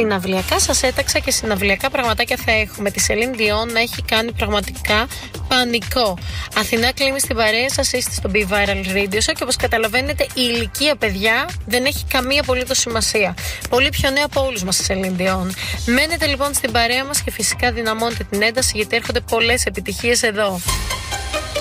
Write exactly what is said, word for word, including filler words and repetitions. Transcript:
συναυλιακά σας έταξα και συναυλιακά πραγματάκια θα έχουμε. Τη Celine Dion έχει κάνει πραγματικά πανικό. Αθηνά Κλίμη στην παρέα σας, είστε στο Be Viral Radio Show και όπως καταλαβαίνετε η ηλικία, παιδιά, δεν έχει καμία απολύτως σημασία. Πολύ πιο νέα από όλους μας η Celine Dion. Μένετε λοιπόν στην παρέα μας και φυσικά δυναμώνετε την ένταση γιατί έρχονται πολλές επιτυχίες εδώ.